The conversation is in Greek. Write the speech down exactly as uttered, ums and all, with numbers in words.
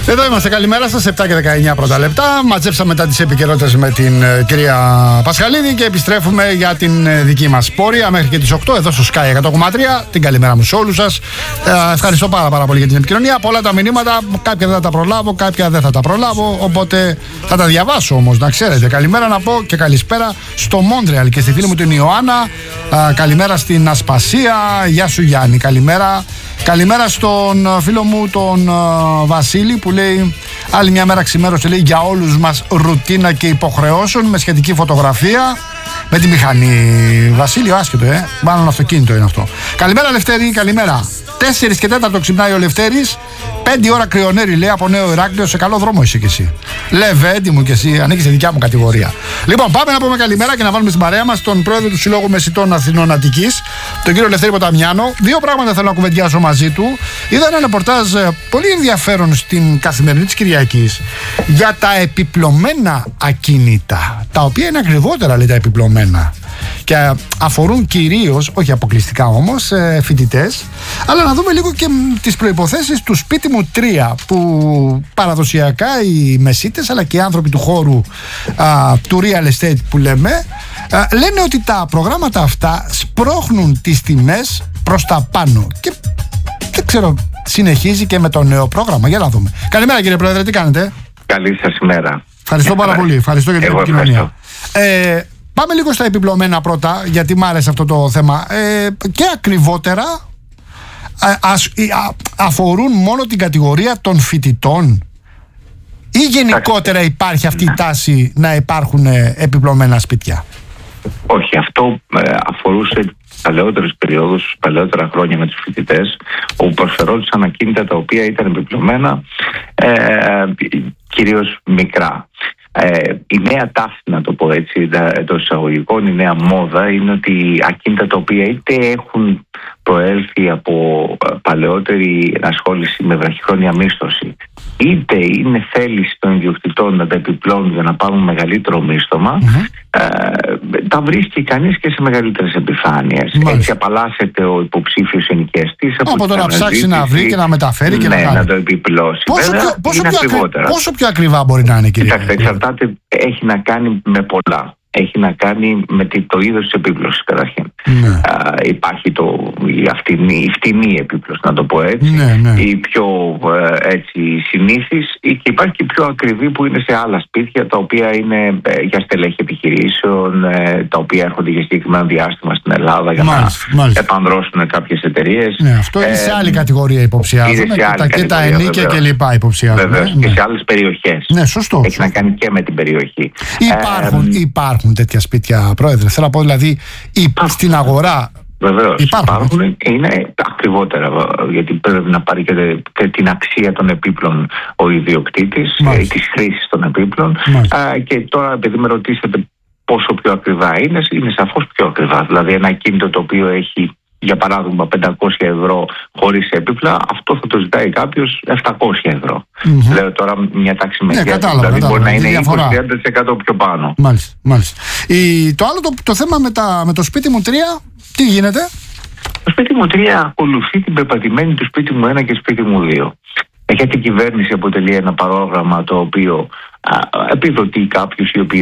Εδώ είμαστε, καλημέρα σας, επτά και δεκαεννιά πρώτα λεπτά. Μαζέψαμε μετά τις επικαιρότητες με την ε, κυρία Πασχαλίδη και επιστρέφουμε για την ε, δική μας πορεία μέχρι και τις οκτώ εδώ στο Sky εκατό κόμμα τρία. Την καλημέρα μου σε όλους σας. Ε, ευχαριστώ πάρα, πάρα πολύ για την επικοινωνία. Πολλά τα μηνύματα, κάποια δεν θα τα προλάβω, κάποια δεν θα τα προλάβω. Οπότε θα τα διαβάσω όμως, να ξέρετε. Καλημέρα να πω και καλησπέρα στο Μόντρεαλ και στη φίλη μου την Ιωάννα. Ε, καλημέρα στην Ασπασία. Γεια σου Γιάννη, καλημέρα. Καλημέρα στον φίλο μου τον uh, Βασίλη που λέει άλλη μια μέρα ξημέρωσε, λέει, για όλους μας ρουτίνα και υποχρεώσεων με σχετική φωτογραφία με τη μηχανή. Βασίλειο, άσχετο, ε. Μάλλον αυτοκίνητο είναι αυτό. Καλημέρα Λευτέρη, καλημέρα. τέσσερα και τέταρτο ξυπνάει ο Λευτέρης. πέντε ώρα κρυονέρι, λέει, από Νέο Ηράκλειο. Σε καλό δρόμο είσαι κι εσύ. Λεβέντη μου κι εσύ, ανήκει σε δικιά μου κατηγορία. Λοιπόν, πάμε να πούμε καλημέρα και να βάλουμε στην παρέα μας τον πρόεδρο του Συλλόγου Μεσητών Αθηνών Αττικής, τον κύριο Λευτέρη Ποταμιάνο. Δύο πράγματα θέλω να κουβεντιάσω μαζί του. Είδα ένα ρεπορτάζ πολύ ενδιαφέρον στην Καθημερινή της Κυριακής για τα επιπλωμένα ακίνητα, τα οποία είναι ακριβότερα, λέει, τα επιπλωμένα. Και αφορούν κυρίως, όχι αποκλειστικά όμως, φοιτητές. Αλλά να δούμε λίγο και τις προϋποθέσεις του σπίτι μου τρία, που παραδοσιακά οι μεσίτες αλλά και οι άνθρωποι του χώρου α, του real estate που λέμε α, λένε ότι τα προγράμματα αυτά σπρώχνουν τις τιμές προς τα πάνω. Και δεν ξέρω, συνεχίζει και με το νέο πρόγραμμα. Για να δούμε. Καλημέρα κύριε Πρόεδρε, τι κάνετε? Καλή σας ημέρα. Ευχαριστώ πάρα πολύ. Ευχαριστώ για την επικοινωνία. Ε, Πάμε λίγο στα επιπλωμένα πρώτα, γιατί μ' άρεσε αυτό το θέμα. Ε, και ακριβότερα α, ας, α, αφορούν μόνο την κατηγορία των φοιτητών ή γενικότερα υπάρχει αυτή η τάση να υπάρχουν επιπλωμένα σπίτια? Όχι, αυτό ε, αφορούσε παλαιότερες περιόδους, παλαιότερα χρόνια με τους φοιτητές, όπου προσφερόντουσαν ακίνητα τα οποία ήταν επιπλωμένα, ε, κυρίως μικρά. Ε, η νέα τάση, να το πω έτσι, εντός εισαγωγικών, η νέα μόδα είναι ότι ακίνητα τα οποία είτε έχουν προέλθει από παλαιότερη ενασχόληση με βραχυχρόνια μίσθωση, είτε είναι θέληση των ιδιοκτητών να τα επιπλώνουν για να πάρουν μεγαλύτερο μίσθωμα, mm-hmm. ε, τα βρίσκει κανείς και σε μεγαλύτερες επιφάνειες. Mm-hmm. Έτσι απαλλάσσεται ο υποψήφιος ενοικιαστής από, από το να ψάξει να βρει και να μεταφέρει και ναι, να, να το επιπλώσει. Πόσο, Βέβαια, πιο, πόσο, είναι πιο ακριβότερα. Ακρι, πόσο πιο ακριβά μπορεί να είναι, κύριε? Κοιτάξτε, εξαρτάται, έχει να κάνει με πολλά. Έχει να κάνει με το είδος της επίπλωσης καταρχήν. Ναι. Α, υπάρχει το, η, αυτινή, η φτηνή επίπλωση, να το πω έτσι, ναι, ναι. η πιο έτσι, συνήθις, και υπάρχει και η πιο ακριβή που είναι σε άλλα σπίτια τα οποία είναι ε, για στελέχη επιχειρήσεων, ε, τα οποία έρχονται για συγκεκριμένο διάστημα στην Ελλάδα για μάλιστα, να μάλιστα. επανδρώσουν κάποιες εταιρείες. Ναι, αυτό είναι ε, σε άλλη κατηγορία υποψιάζουμε, και, τα, και τα ενίκια και λοιπά υποψιάζουμε. Βεβαίως, ναι. Και σε άλλες περιοχές. Ναι, σωστό. Έχει σωστό. να κάνει και με την περιοχή. Υπάρχουν, ε, υπάρχουν τέτοια σπίτια, Πρόεδρε? Θέλω να πω, δηλαδή, στην αγορά. Βεβαίως, υπάρχουν. υπάρχουν. Είναι ακριβότερα, γιατί πρέπει να πάρει και, και την αξία των επίπλων ο ιδιοκτήτης, της χρήσης των επίπλων. Α, και τώρα, επειδή με ρωτήσετε πόσο πιο ακριβά είναι, είναι σαφώς πιο ακριβά. Δηλαδή, ένα ακίνητο το οποίο έχει, για παράδειγμα, πεντακόσια ευρώ χωρίς έπιπλα, αυτό θα το ζητάει κάποιος επτακόσια ευρώ. Mm-hmm. Λέω τώρα μια τάξη με ναι, δηλαδή μπορεί να είναι είκοσι με τριάντα τοις εκατό πιο πάνω. Μάλιστα, μάλιστα. Η, το άλλο το, το θέμα με, τα, με το σπίτι μου τρία, τι γίνεται? Το σπίτι μου τρία ακολουθεί την πεπατημένη του σπίτι μου ένα και σπίτι μου δύο. Γιατί η κυβέρνηση αποτελεί ένα πρόγραμμα το οποίο α, επιδοτεί κάποιους οι οποίοι